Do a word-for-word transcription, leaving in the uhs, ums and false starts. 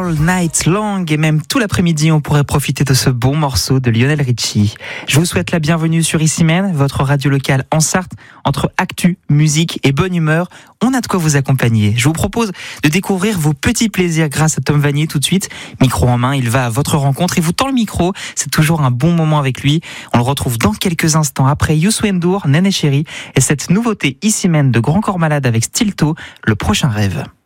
All Night Long et même tout l'après-midi, on pourrait profiter de ce bon morceau de Lionel Richie. Je vous souhaite la bienvenue sur Ici Même, votre radio locale en Sarthe. Entre actu, musique et bonne humeur, on a de quoi vous accompagner. Je vous propose de découvrir vos petits plaisirs grâce à Tom Vanier tout de suite. Micro en main, il va à votre rencontre et vous tend le micro. C'est toujours un bon moment avec lui. On le retrouve dans quelques instants après Youssou N'Dour, Néné Chéri et cette nouveauté Ici Même de Grand Corps Malade avec Stilto, Le Prochain Rêve.